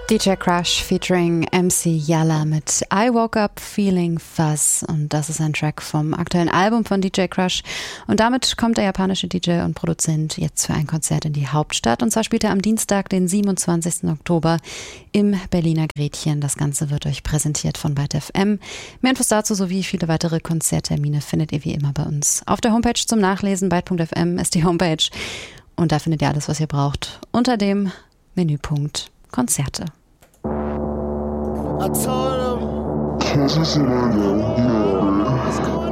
DJ Crush featuring MC Yalla mit I Woke Up Feeling Fuzz, und das ist ein Track vom aktuellen Album von DJ Crush, und damit kommt der japanische DJ und Produzent jetzt für ein Konzert in die Hauptstadt, und zwar spielt er am Dienstag, den 27. Oktober im Berliner Gretchen. Das Ganze wird euch präsentiert von Byte FM. Mehr Infos dazu sowie viele weitere Konzerttermine findet ihr wie immer bei uns auf der Homepage zum Nachlesen. Byte.fm ist die Homepage, und da findet ihr alles, was ihr braucht, unter dem Menüpunkt Konzerte. I told him, 'cause it's in my